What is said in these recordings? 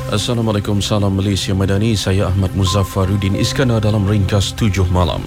Assalamualaikum, salam Malaysia Madani. Saya Ahmad Muzaffaruddin Iskandar dalam ringkas 7 malam.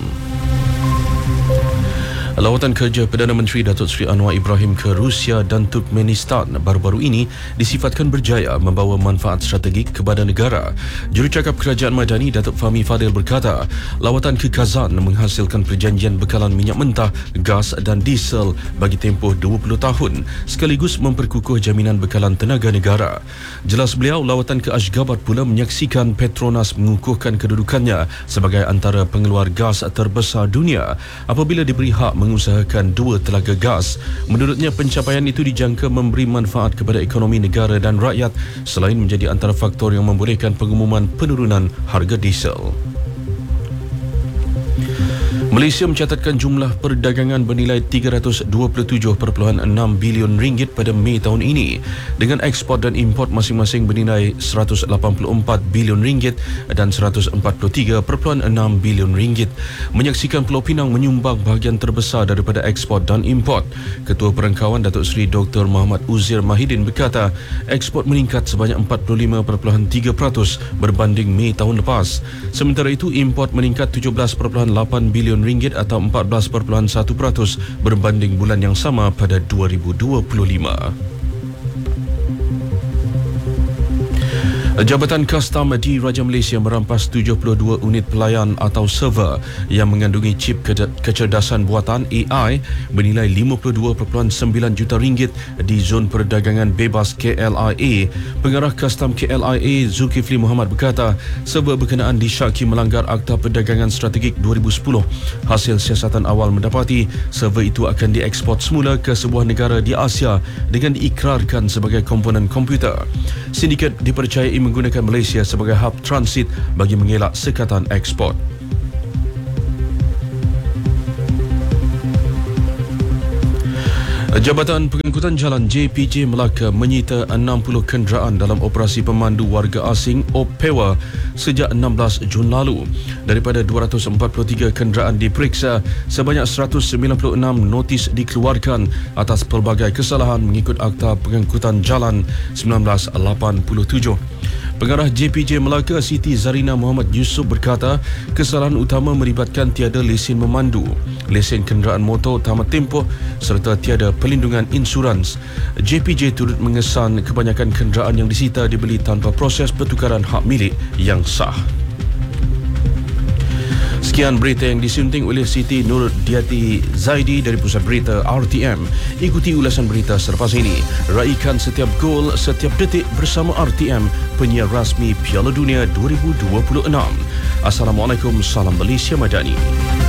Lawatan kerja Perdana Menteri Datuk Seri Anwar Ibrahim ke Rusia dan Turkmenistan baru-baru ini disifatkan berjaya membawa manfaat strategik kepada negara. Jurucakap Kerajaan Madani Datuk Fahmi Fadil berkata, lawatan ke Kazan menghasilkan perjanjian bekalan minyak mentah, gas dan diesel bagi tempoh 20 tahun sekaligus memperkukuh jaminan bekalan tenaga negara. Jelas beliau, lawatan ke Ashgabat pula menyaksikan Petronas mengukuhkan kedudukannya sebagai antara pengeluar gas terbesar dunia apabila diberi hak mengusahakan 2 telaga gas. Menurutnya, pencapaian itu dijangka memberi manfaat kepada ekonomi negara dan rakyat selain menjadi antara faktor yang membolehkan pengumuman penurunan harga diesel. Malaysia mencatatkan jumlah perdagangan bernilai RM327.6 bilion pada Mei tahun ini dengan ekspor dan import masing-masing bernilai RM184 bilion dan RM143.6 bilion. Menyaksikan Pulau Pinang menyumbang bahagian terbesar daripada ekspor dan import. Ketua Perangkawan Datuk Seri Dr. Muhammad Uzir Mahidin berkata, ekspor meningkat sebanyak 45.3% berbanding Mei tahun lepas. Sementara itu, import meningkat 17.8 bilion ringgit atau 14.1% berbanding bulan yang sama pada 2025. Jabatan Kastam di Raja Malaysia merampas 72 unit pelayan atau server yang mengandungi chip kecerdasan buatan AI bernilai RM52.9 juta di zon perdagangan bebas KLIA. Pengarah Kastam KLIA Zulkifli Muhammad berkata, server berkenaan disyaki melanggar Akta Perdagangan Strategik 2010. Hasil siasatan awal mendapati server itu akan dieksport semula ke sebuah negara di Asia dengan diikrarkan sebagai komponen komputer. Sindiket dipercayai menggunakan Malaysia sebagai hub transit bagi mengelak sekatan ekspor. Jabatan Pengangkutan Jalan JPJ Melaka menyita 60 kenderaan dalam operasi pemandu warga asing OPEWA sejak 16 Jun lalu. Daripada 243 kenderaan diperiksa, sebanyak 196 notis dikeluarkan atas pelbagai kesalahan mengikut Akta Pengangkutan Jalan 1987. Pengarah JPJ Melaka Siti Zarina Muhammad Yusof berkata, kesalahan utama melibatkan tiada lesen memandu, lesen kenderaan motor tamat tempoh serta tiada pelindungan insurans. JPJ turut mengesan kebanyakan kenderaan yang disita dibeli tanpa proses pertukaran hak milik yang sah. Sekian berita yang disunting oleh Siti Nurdiati Zaidi dari Pusat Berita RTM. Ikuti ulasan berita selepas ini. Raikan setiap gol, setiap detik bersama RTM, penyiar rasmi Piala Dunia 2026. Assalamualaikum, salam Malaysia Madani.